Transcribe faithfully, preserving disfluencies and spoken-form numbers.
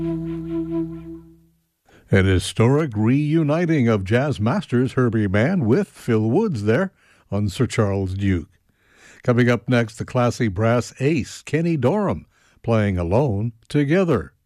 An historic reuniting of jazz masters Herbie Mann with Phil Woods there on Sir Charles Duke. Coming up next, the classy brass ace Kenny Dorham playing Alone Together.